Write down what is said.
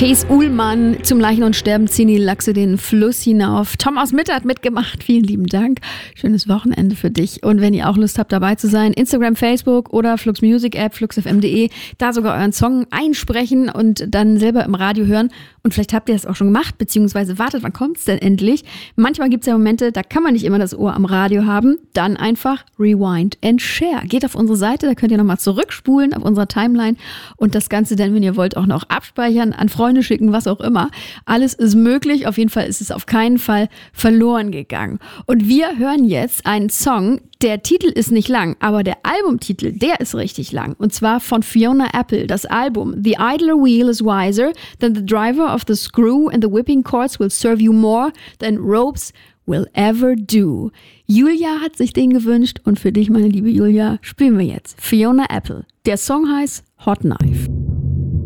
Thies Uhlmann zum Leichen und Sterben ziehen die Lachse den Fluss hinauf. Tom aus Mitte hat mitgemacht. Vielen lieben Dank. Schönes Wochenende für dich. Und wenn ihr auch Lust habt, dabei zu sein, Instagram, Facebook oder Flux Music App, fluxfm.de, da sogar euren Song einsprechen und dann selber im Radio hören. Und vielleicht habt ihr das auch schon gemacht, beziehungsweise wartet, wann kommt's denn endlich? Manchmal gibt's ja Momente, da kann man nicht immer das Ohr am Radio haben. Dann einfach Rewind and Share. Geht auf unsere Seite, da könnt ihr nochmal zurückspulen auf unserer Timeline und das Ganze dann, wenn ihr wollt, auch noch abspeichern, an Freunde schicken, was auch immer. Alles ist möglich. Auf jeden Fall ist es auf keinen Fall verloren gegangen. Und wir hören jetzt einen Song, der Titel ist nicht lang, aber der Albumtitel, der ist richtig lang. Und zwar von Fiona Apple, das Album The idler wheel is wiser than the driver of the screw and the whipping cords will serve you more than ropes will ever do. Julia hat sich den gewünscht und für dich, meine liebe Julia, spielen wir jetzt Fiona Apple. Der Song heißt Hot Knife.